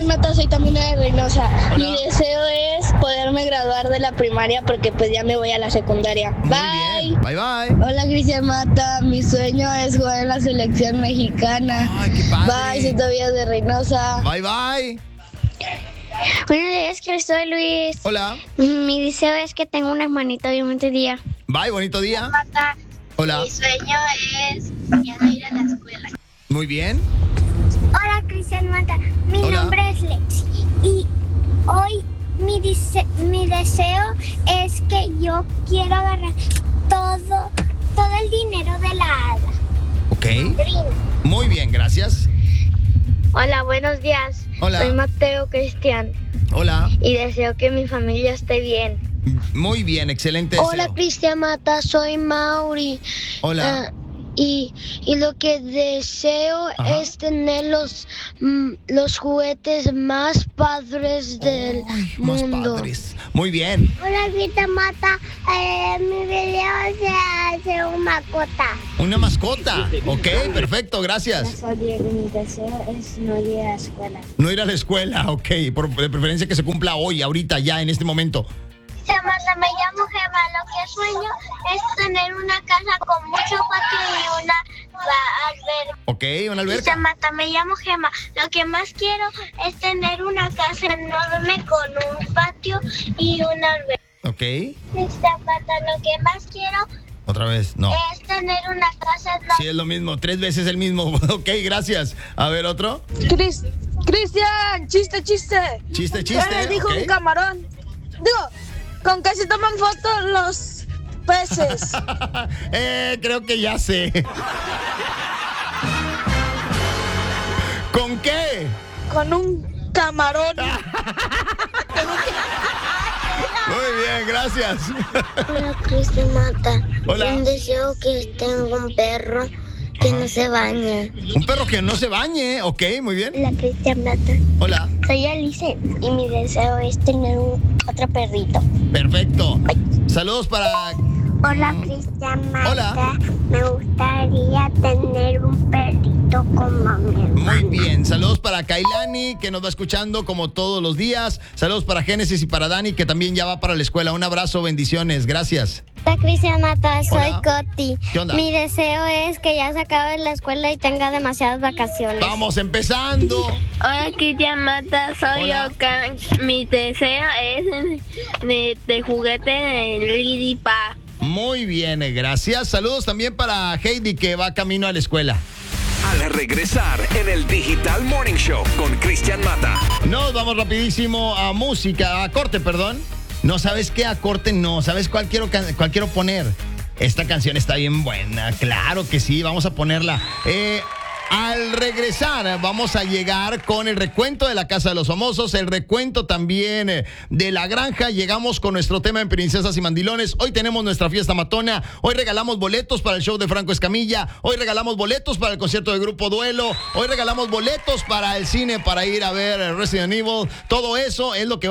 Mata, soy Tamina de Reynosa. Hola. Mi deseo es poderme graduar de la primaria porque pues ya me voy a la secundaria. Muy Bye. bien. Bye, bye. Hola, Cristian Mata. Mi sueño es jugar en la selección mexicana. Ay, qué padre. Bye, soy Tobias de Reynosa. Bye, bye. Buenos días, Cristóbal Luis. Hola. Mi deseo es que tenga un hermanito de un buen día. Bye, bonito día. Hola. Mi sueño es ya no ir a la escuela. Muy bien. Hola, Cristian Mata. Mi Hola. nombre es Lexi. Y hoy mi deseo es que yo quiero agarrar todo el dinero de la hada. Ok. Muy bien, gracias. Hola, buenos días. Hola. Soy Mateo Cristian Hola. y deseo que mi familia esté bien. Muy bien, excelente deseo. Hola, Cristian Mata. Soy Mauri. Hola. Y lo que deseo Ajá. es tener los juguetes más padres del Ay, más mundo. padres. Muy bien. Hola, Grita Mata. Mi video se hace una mascota. Una mascota. Ok, perfecto, gracias. Mi deseo es no ir a la escuela. No ir a la escuela, ok. De preferencia que se cumpla hoy, ahorita, ya, en este momento. Me llamo Gema. Lo que sueño es tener una casa con mucho patio y una alberca. Ok, una Se alberca. mata, me llamo Gema. Lo que más quiero es tener una casa enorme con un patio y una alberca. Ok. Se mata, lo que más quiero Otra vez, no. es tener una casa enorme. Sí, es lo mismo, 3 veces el mismo. Ok, gracias. A ver, otro. Cristian, chiste. Chiste, ¿Qué le dijo ok. un camarón? Digo, ¿con qué se toman fotos los peces? Creo que ya sé. ¿Con qué? Con un camarón. Muy bien, gracias. Hola, Cristian Mata. Hola. Un deseo que tenga un perro que no se bañe. Un perro que no se bañe. Ok, muy bien. Hola, Cristian Mata. Hola. Soy Alice y mi deseo es tener otro perrito. Perfecto. Saludos para... Hola, Cristian Mata. Hola. Me gustaría tener un perrito como mi hermano. Muy bien. Saludos para Kailani, que nos va escuchando como todos los días. Saludos para Génesis y para Dani, que también ya va para la escuela. Un abrazo, bendiciones. Gracias. Hola, Cristian Mata. Soy Hola. Coti. ¿Qué onda? Mi deseo es que ya se acabe la escuela y tenga demasiadas vacaciones. Vamos empezando. Hola, Cristian Mata, soy Hola. Okan. Mi deseo es de juguete de Lady Pa. Muy bien, gracias. Saludos también para Heidi, que va camino a la escuela. Al regresar en el Digital Morning Show con Cristian Mata. Nos vamos rapidísimo a música, a corte, perdón. No, ¿sabes qué? A corte no. ¿Sabes cuál quiero poner? Esta canción está bien buena. Claro que sí, vamos a ponerla. Al regresar vamos a llegar con el recuento de la Casa de los Famosos, el recuento también de La Granja. Llegamos con nuestro tema en Princesas y Mandilones. Hoy tenemos nuestra fiesta matona. Hoy regalamos boletos para el show de Franco Escamilla. Hoy regalamos boletos para el concierto de Grupo Duelo. Hoy regalamos boletos para el cine para ir a ver Resident Evil. Todo eso es lo que